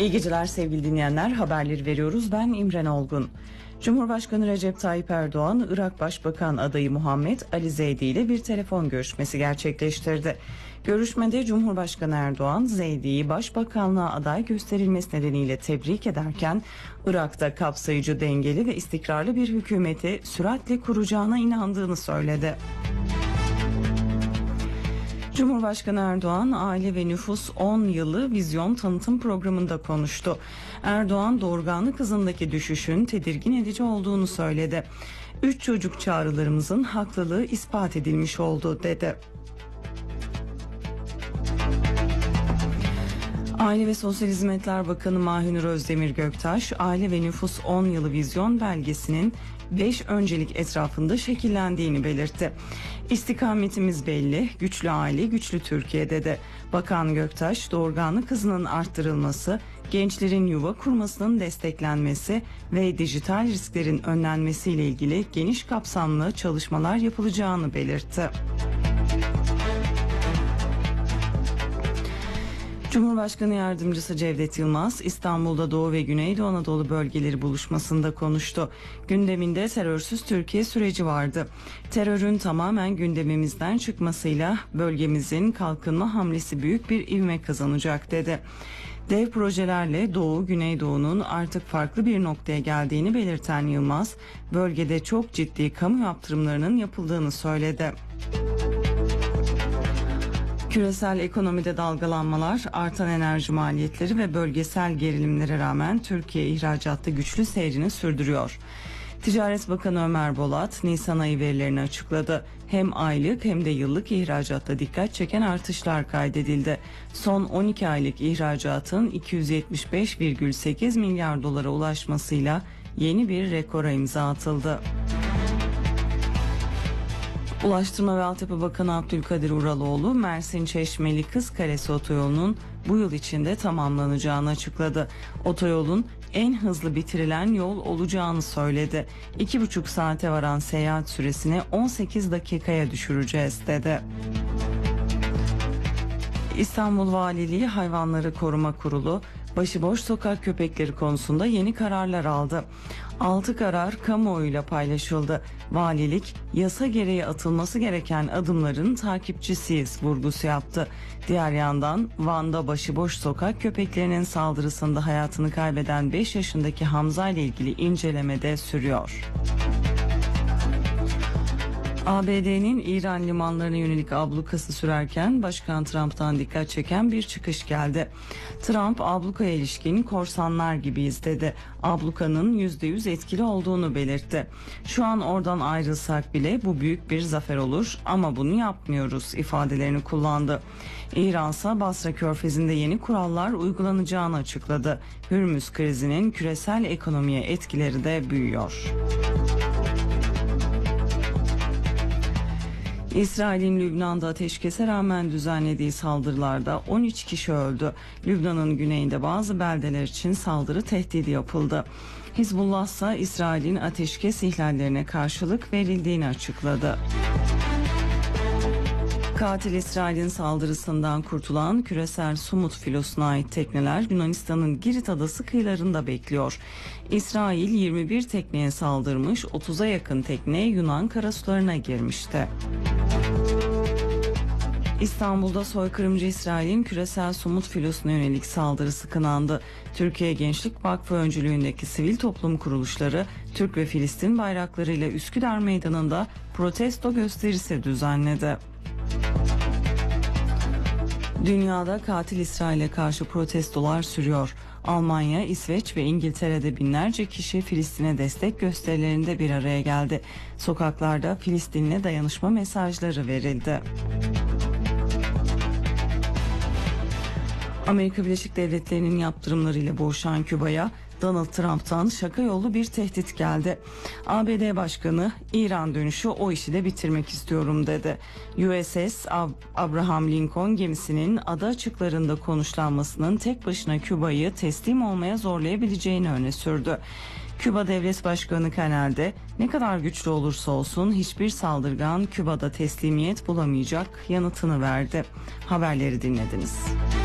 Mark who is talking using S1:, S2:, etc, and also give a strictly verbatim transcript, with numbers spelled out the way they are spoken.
S1: İyi geceler sevgili dinleyenler, haberleri veriyoruz. Ben İmren Olgun. Cumhurbaşkanı Recep Tayyip Erdoğan, Irak Başbakan adayı Muhammed Ali Zeydi ile bir telefon görüşmesi gerçekleştirdi. Görüşmede Cumhurbaşkanı Erdoğan, Zeydi'yi Başbakanlığa aday gösterilmesi nedeniyle tebrik ederken, Irak'ta kapsayıcı, dengeli ve istikrarlı bir hükümeti süratle kuracağına inandığını söyledi. Cumhurbaşkanı Erdoğan, Aile ve Nüfus on yılı vizyon tanıtım programında konuştu. Erdoğan, doğurganlık hızındaki düşüşün tedirgin edici olduğunu söyledi. Üç çocuk çağrılarımızın haklılığı ispat edilmiş oldu dedi. Aile ve Sosyal Hizmetler Bakanı Mahinur Özdemir Göktaş, Aile ve Nüfus on yılı vizyon belgesinin beş öncelik etrafında şekillendiğini belirtti. İstikametimiz belli, güçlü aile, güçlü Türkiye dedi. Bakan Göktaş, doğurganlık hızının arttırılması, gençlerin yuva kurmasının desteklenmesi ve dijital risklerin önlenmesiyle ilgili geniş kapsamlı çalışmalar yapılacağını belirtti. Cumhurbaşkanı Yardımcısı Cevdet Yılmaz, İstanbul'da Doğu ve Güneydoğu Anadolu bölgeleri buluşmasında konuştu. Gündeminde terörsüz Türkiye süreci vardı. Terörün tamamen gündemimizden çıkmasıyla bölgemizin kalkınma hamlesi büyük bir ivme kazanacak dedi. Dev projelerle Doğu, Güneydoğu'nun artık farklı bir noktaya geldiğini belirten Yılmaz, bölgede çok ciddi kamu yaptırımlarının yapıldığını söyledi. Küresel ekonomide dalgalanmalar, artan enerji maliyetleri ve bölgesel gerilimlere rağmen Türkiye ihracatta güçlü seyrini sürdürüyor. Ticaret Bakanı Ömer Bolat, Nisan ayı verilerini açıkladı. Hem aylık hem de yıllık ihracatta dikkat çeken artışlar kaydedildi. Son on iki aylık ihracatın iki yüz yetmiş beş virgül sekiz milyar dolara ulaşmasıyla yeni bir rekora imza atıldı. Ulaştırma ve Altyapı Bakanı Abdülkadir Uraloğlu, Mersin-Çeşmeli Kızkalesi otoyolunun bu yıl içinde tamamlanacağını açıkladı. Otoyolun en hızlı bitirilen yol olacağını söyledi. İki buçuk saate varan seyahat süresini on sekiz dakikaya düşüreceğiz dedi. İstanbul Valiliği Hayvanları Koruma Kurulu, başıboş sokak köpekleri konusunda yeni kararlar aldı. altı karar kamuoyuyla paylaşıldı. Valilik, yasa gereği atılması gereken adımların takipçisiyiz vurgusu yaptı. Diğer yandan Van'da başıboş sokak köpeklerinin saldırısında hayatını kaybeden beş yaşındaki Hamza ile ilgili inceleme de sürüyor. A B D'nin İran limanlarına yönelik ablukası sürerken Başkan Trump'tan dikkat çeken bir çıkış geldi. Trump, ablukaya ilişkin korsanlar gibiyiz dedi. Ablukanın yüzde yüz etkili olduğunu belirtti. Şu an oradan ayrılsak bile bu büyük bir zafer olur ama bunu yapmıyoruz ifadelerini kullandı. İransa Basra Körfezi'nde yeni kurallar uygulanacağını açıkladı. Hürmüz krizinin küresel ekonomiye etkileri de büyüyor. İsrail'in Lübnan'da ateşkese rağmen düzenlediği saldırılarda on üç kişi öldü. Lübnan'ın güneyinde bazı beldeler için saldırı tehdidi yapıldı. Hizbullah ise İsrail'in ateşkes ihlallerine karşılık verildiğini açıkladı. Katil İsrail'in saldırısından kurtulan küresel Sumut filosuna ait tekneler Yunanistan'ın Girit adası kıyılarında bekliyor. İsrail yirmi bir tekneye saldırmış, otuza yakın tekne Yunan karasularına girmişti. İstanbul'da soykırımcı İsrail'in küresel Sumut filosuna yönelik saldırısı kınandı. Türkiye Gençlik Vakfı öncülüğündeki sivil toplum kuruluşları Türk ve Filistin bayraklarıyla Üsküdar Meydanı'nda protesto gösterisi düzenledi. Dünyada katil İsrail'e karşı protestolar sürüyor. Almanya, İsveç ve İngiltere'de binlerce kişi Filistin'e destek gösterilerinde bir araya geldi. Sokaklarda Filistin'le dayanışma mesajları verildi. Amerika Birleşik Devletleri'nin yaptırımlarıyla boğuşan Küba'ya Donald Trump'tan şaka yollu bir tehdit geldi. A B D Başkanı, İran dönüşü o işi de bitirmek istiyorum dedi. U S S Abraham Lincoln gemisinin ada açıklarında konuşlanmasının tek başına Küba'yı teslim olmaya zorlayabileceğini öne sürdü. Küba Devlet Başkanı Canel, ne kadar güçlü olursa olsun hiçbir saldırgan Küba'da teslimiyet bulamayacak yanıtını verdi. Haberleri dinlediniz.